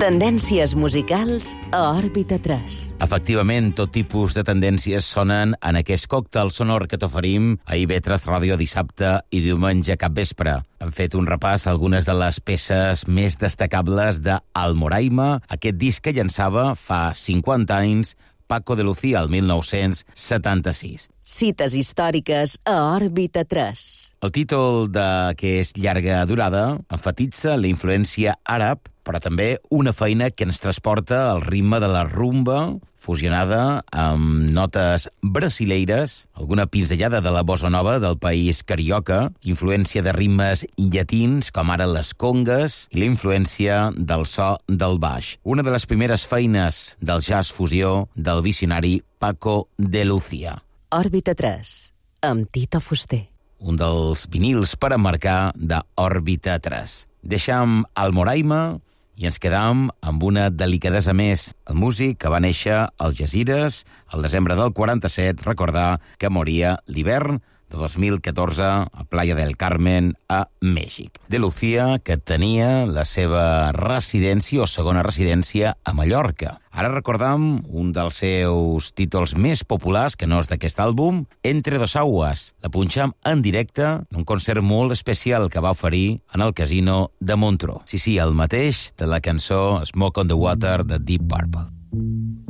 Tendències musicals a Òrbita 3. Efectivament, tot tipus de tendències sonen en aquest còctel sonor que t'oferim a IB3 Ràdio dissabte i diumenge capvespre. Hem fet un repàs a algunes de les peces més destacables de Almoraima, aquest disc que llançava fa 50 anys Paco de Lucía, el 1976. Cites històriques a Òrbita 3. El títol d'aquest llarga durada enfatitza la influència àrab, però també una feina que ens transporta al ritme de la rumba, fusionada amb notes brasileires, alguna pinzellada de la bossa nova del país carioca, influència de ritmes llatins, com ara les congues, i la influència del so del baix. Una de les primeres feines del jazz fusió del visionari Paco de Lucía. Òrbita 3, amb Tito Fuster. Un dels vinils per emmarcar d'Òrbita 3. Deixam Almoraima i ens quedam amb una delicadesa més. El músic que va néixer als Algesires el desembre del 47, recordar que moria l'hivern de 2014 a Playa del Carmen, a Mèxic. De Lucía, que tenia la seva residència o segona residència a Mallorca. Ara recordam un dels seus títols més populars, que no és d'aquest àlbum, Entre dos aguas. La punxam en directe en un concert molt especial que va oferir en el casino de Montreux. Sí, el mateix de la cançó Smoke on the Water de Deep Purple.